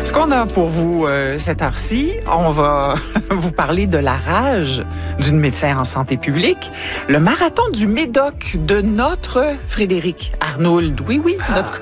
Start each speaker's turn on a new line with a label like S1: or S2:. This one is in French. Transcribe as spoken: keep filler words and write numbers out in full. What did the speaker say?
S1: Ce qu'on a pour vous euh, cette heure-ci, on va vous parler de la rage d'une médecin en santé publique, le marathon du Médoc de notre Frédéric Arnould. Oui, oui, notre